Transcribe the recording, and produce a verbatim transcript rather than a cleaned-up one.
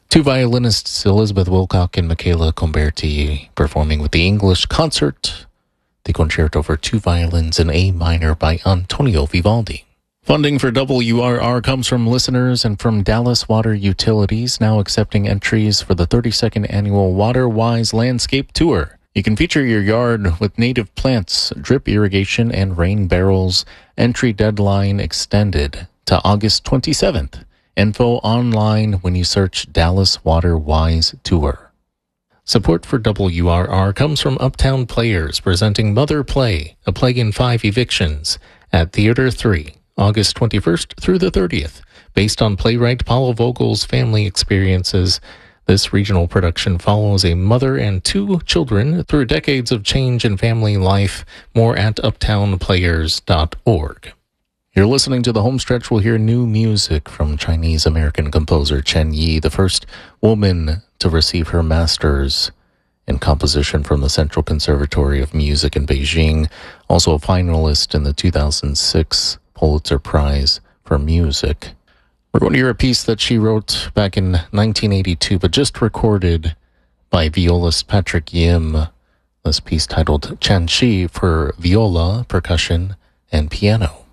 Two violinists, Elizabeth Wilcock and Michaela Comberti, performing with the English Concert, the Concerto for Two Violins in A Minor by Antonio Vivaldi. Funding for W R R comes from listeners and from Dallas Water Utilities, now accepting entries for the thirty-second annual WaterWise Landscape Tour. You can feature your yard with native plants, drip irrigation, and rain barrels. Entry deadline extended to August twenty-seventh. Info online when you search Dallas WaterWise Tour. Support for W R R comes from Uptown Players, presenting Mother Play, A Plague in Five Evictions, at Theater three, August twenty-first through the thirtieth. Based on playwright Paula Vogel's family experiences, this regional production follows a mother and two children through decades of change in family life. More at uptown players dot org. You're listening to The Homestretch. We'll hear new music from Chinese-American composer Chen Yi, the first woman to receive her master's in composition from the Central Conservatory of Music in Beijing, also a finalist in the two thousand six Pulitzer Prize for Music. We're going to hear a piece that she wrote back in nineteen eighty-two, but just recorded by violist Patrick Yim. This piece titled Chanxi for viola, percussion, and piano.